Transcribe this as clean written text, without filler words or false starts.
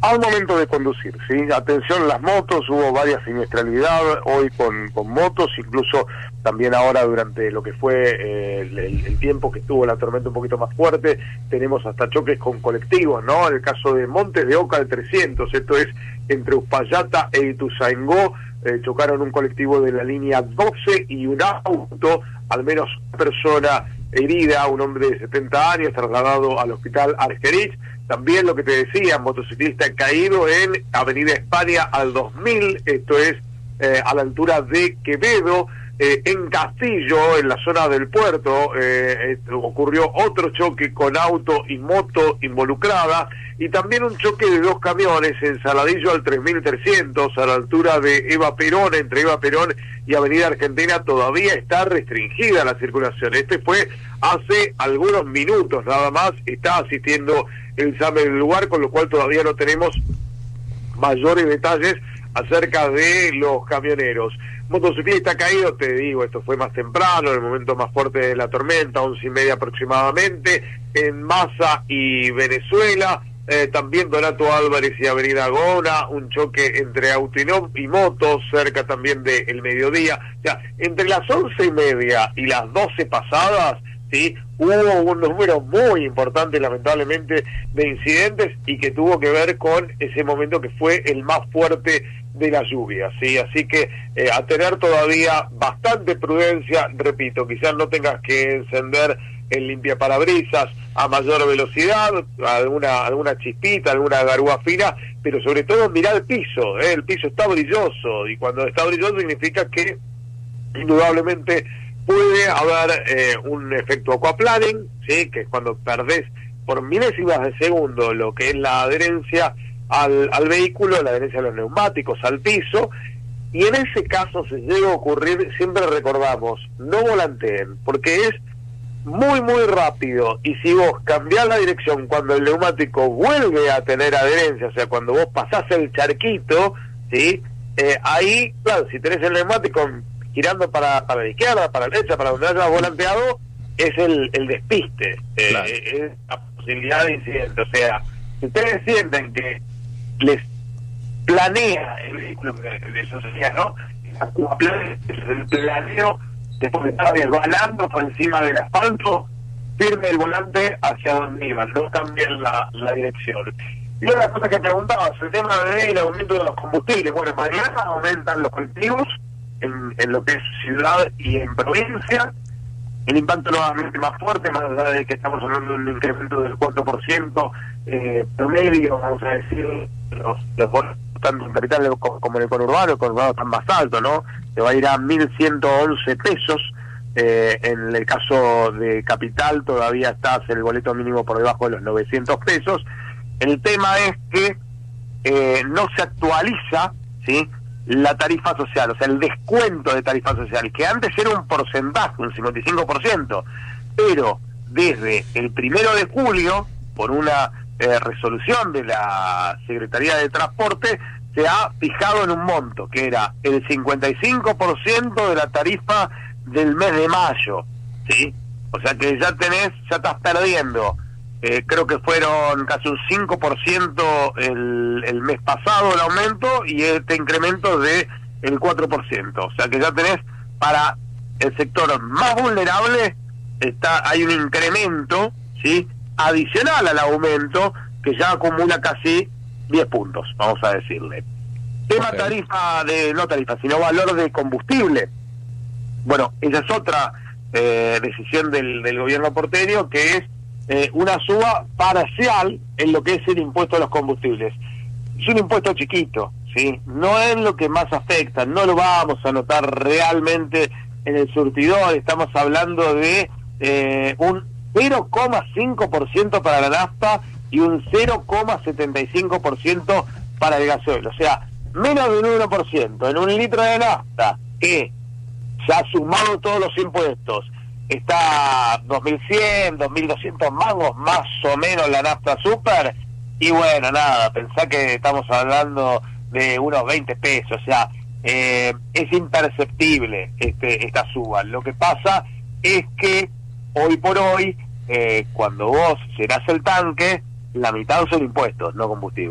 al momento de conducir, ¿sí? Atención, las motos, hubo varias siniestralidad hoy con motos, incluso también ahora durante lo que fue el tiempo que estuvo la tormenta un poquito más fuerte, tenemos hasta choques con colectivos, ¿no? En el caso de Montes de Oca, el 300, esto es entre Uspallata e Ituzaingó, chocaron un colectivo de la línea 12 y un auto, al menos una persona herida, un hombre de 70 años, trasladado al hospital Argerich. También lo que te decía, motociclista caído en Avenida España al 2000, esto es a la altura de Quevedo. En Castillo, en la zona del puerto, ocurrió otro choque con auto y moto involucrada, y también un choque de dos camiones en Saladillo al 3300, a la altura de Eva Perón, entre Eva Perón y Avenida Argentina. Todavía está restringida la circulación. Este fue hace algunos minutos nada más, está asistiendo el SAME del lugar, con lo cual todavía no tenemos mayores detalles acerca de los camioneros. Motociclista caído, te digo, esto fue más temprano, en el momento más fuerte de la tormenta, 11:30 aproximadamente, en Massa y Venezuela. También Donato Álvarez y Avenida Gona, un choque entre auto y moto, cerca también del mediodía. O sea, entre las 11:30 y las 12 pasadas, ¿sí?, hubo un número muy importante, lamentablemente, de incidentes, y que tuvo que ver con ese momento que fue el más fuerte de la lluvia, ¿sí? Así que a tener todavía bastante prudencia, repito, quizás no tengas que encender el limpiaparabrisas a mayor velocidad, alguna chispita, alguna garúa fina, pero sobre todo mirar el piso, el piso está brilloso, y cuando está brilloso significa que indudablemente puede haber un efecto aquaplaning, ¿sí?, que es cuando perdés por milésimas de segundo lo que es la adherencia al vehículo, la adherencia a los neumáticos, al piso, y en ese caso se llega a ocurrir, siempre recordamos, no volanteen, porque es muy muy rápido, y si vos cambiás la dirección cuando el neumático vuelve a tener adherencia, o sea, cuando vos pasás el charquito, ¿sí?, ahí, claro, si tenés el neumático girando para la izquierda, para la derecha, para donde hayas volanteado, es el despiste, claro. Es la posibilidad de incidente. O sea, si ustedes sienten que les planea el vehículo, eso sería, ¿no?, el planeo, después de estar resbalando por encima del asfalto, firme el volante hacia donde iban, no cambien la dirección. Y otra cosa que preguntabas, el tema del aumento de los combustibles. Bueno, mañana aumentan los colectivos en lo que es ciudad y en provincia. El impacto nuevamente más fuerte, más allá de que estamos hablando de un incremento del 4% promedio, vamos a decir, los bonos tanto en capital como en el conurbano están más altos, ¿no? Se va a ir a 1.111 pesos. En el caso de capital todavía está el boleto mínimo por debajo de los 900 pesos. El tema es que no se actualiza, ¿sí?, la tarifa social, o sea, el descuento de tarifa social, que antes era un porcentaje, un 55%, pero desde el 1 de julio, por una resolución de la Secretaría de Transporte, se ha fijado en un monto, que era el 55% de la tarifa del mes de mayo, ¿sí? O sea que ya estás perdiendo, creo que fueron casi un 5% el mes pasado el aumento, y este incremento de el 4%. O sea que ya tenés, para el sector más vulnerable, hay un incremento, ¿sí?, adicional al aumento, que ya acumula casi 10 puntos, vamos a decirle. Tema okay. No valor de combustible. Bueno, esa es otra decisión del gobierno porteño, que es una suba parcial en lo que es el impuesto a los combustibles. Es un impuesto chiquito, ¿sí? No es lo que más afecta, no lo vamos a notar realmente en el surtidor. Estamos hablando de un 0,5% para la nafta y un 0,75% para el gasoil. O sea, menos de un 1% en un litro de nafta, que ya sumado todos los impuestos está 2.100, 2.200 mangos más o menos la nafta super. Y bueno, nada, pensá que estamos hablando de unos 20 pesos. O sea, es imperceptible esta suba. Lo que pasa es que hoy por hoy, cuando vos llenás el tanque, la mitad son impuestos, no combustible.